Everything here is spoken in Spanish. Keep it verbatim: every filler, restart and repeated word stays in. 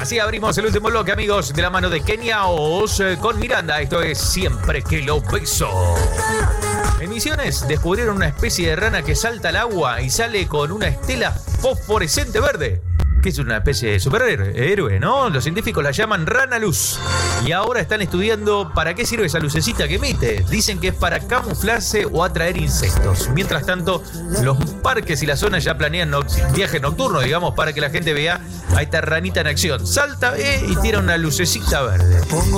Así abrimos el último bloque, amigos, de la mano de Kenia Oz eh, con Miranda. Esto es Siempre que lo beso. En Misiones descubrieron una especie de rana que salta al agua y sale con una estela fosforescente verde, que es una especie de superhéroe, ¿no? Los científicos la llaman rana luz. Y ahora están estudiando para qué sirve esa lucecita que emite. Dicen que es para camuflarse o atraer insectos. Mientras tanto, los parques y las zonas ya planean no- viajes nocturnos, digamos, para que la gente vea a esta ranita en acción. Salta eh, y tira una lucecita verde.